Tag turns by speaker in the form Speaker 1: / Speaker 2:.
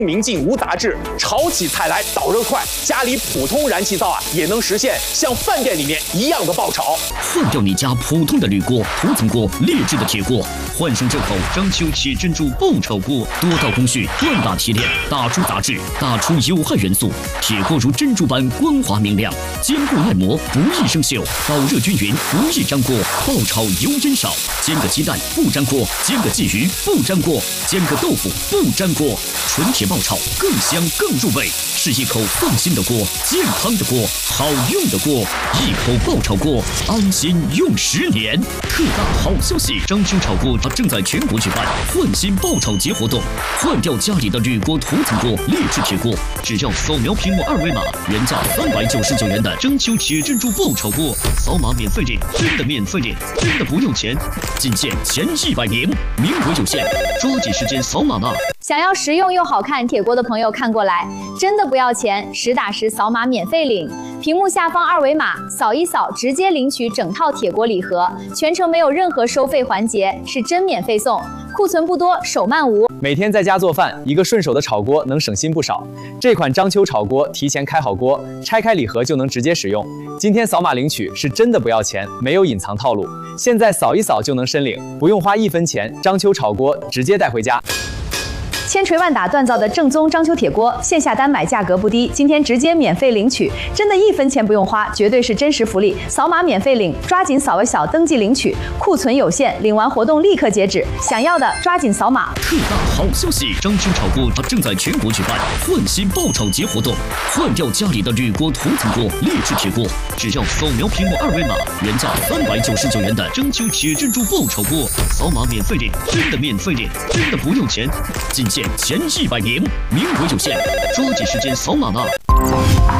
Speaker 1: 明净无杂质，炒起菜来导热快，家里普通燃气灶啊也能实现像饭店里面一样的爆炒。
Speaker 2: 换掉你家普通的铝锅、涂层锅、劣质的铁锅，换上这口章丘铁珍珠爆炒锅，多道工序，乱打提炼，打出杂质，打出有害元素，铁锅如珍珠般光滑明亮，坚固耐磨，不易生锈，导热均匀，不易粘锅，爆炒油烟少，煎个鸡蛋不粘锅，煎个鲫鱼不粘锅，煎个豆腐不粘锅，纯铁爆炒更香更入味，是一口放心的锅，健康的锅，好用的锅，一口爆炒锅，安心用10年。特大好消息，章丘炒锅正在全国举办换新爆炒节活动，换掉家里的铝锅、涂层锅、劣质铁锅，只要扫描屏幕2维码，原价399元的章丘铁珍珠爆炒锅，扫码免费领，真的免费领，真的不用钱，仅限前100名，名额有限，抓紧时间扫码吧。
Speaker 3: 想要实用又好看铁锅的朋友看过来，真的不要钱，实打实扫码免费领。屏幕下方2维码扫一扫，直接领取整套铁锅礼盒，全程没有任何收费环节，是真免费送。库存不多，手慢无。
Speaker 1: 每天在家做饭，一个顺手的炒锅能省心不少。这款章丘炒锅提前开好锅，拆开礼盒就能直接使用。今天扫码领取是真的不要钱，没有隐藏套路。现在扫一扫就能申领，不用花1分钱，章丘炒锅直接带回家。
Speaker 3: 千锤万打锻造的正宗章丘铁锅，线下单买价格不低，今天直接免费领取，真的1分钱不用花，绝对是真实福利。扫码免费领，抓紧扫一扫登记领取，库存有限，领完活动立刻截止，想要的抓紧扫码。
Speaker 2: 特大好消息，章丘炒锅正在全国举办换新爆炒节活动，换掉家里的铝锅、涂层锅、劣质铁锅，只要扫描屏幕2维码，原价399元的章丘铁珍珠爆炒锅，扫码免费领，真的免费领，真的不用钱，仅限前100名，名额有限，抓紧时间扫码吧。